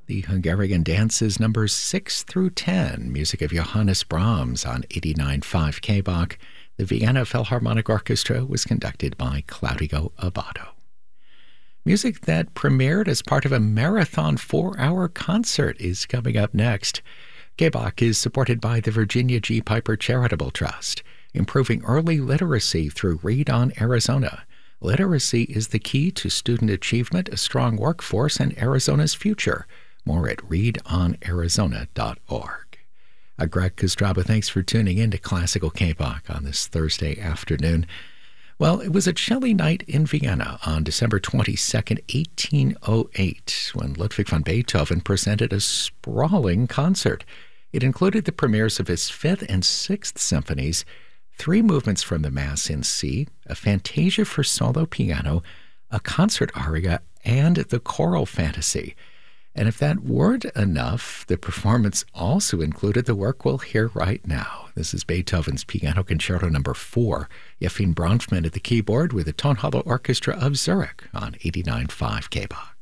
The Hungarian dances numbers 6 through 10, music of Johannes Brahms on 89.5 KBach. The Vienna Philharmonic Orchestra was conducted by Claudio Abbado. Music that premiered as part of a marathon 4-hour concert is coming up next. KBach is supported by the Virginia G. Piper Charitable Trust, improving early literacy through Read on Arizona. Literacy is the key to student achievement, a strong workforce, and Arizona's future. More at readonarizona.org. Greg Kostraba, thanks for tuning in to Classical KBach on this Thursday afternoon. Well, it was a chilly night in Vienna on December 22nd, 1808, when Ludwig van Beethoven presented a sprawling concert. It included the premieres of his Fifth and Sixth Symphonies, 3 movements from the Mass in C, a Fantasia for solo piano, a concert aria, and the choral fantasy. And if that weren't enough, the performance also included the work we'll hear right now. This is Beethoven's Piano Concerto No. 4, Yefim Bronfman at the keyboard with the Tonhalle Orchestra of Zurich on 89.5 KBach.